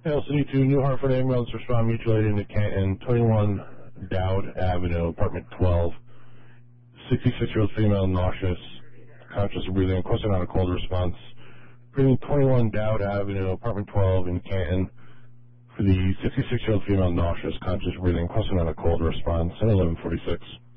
Also need to New Hartford ambulance respond mutual aid into Canton, 21 Dowd Avenue, apartment 12. 66-year-old female, nauseous, conscious of breathing, requesting on a cold response. Bringing 21 Dowd Avenue, apartment 12 in Canton. For the 66-year-old female, nauseous, conscious of breathing, requesting on a cold response at 11:46.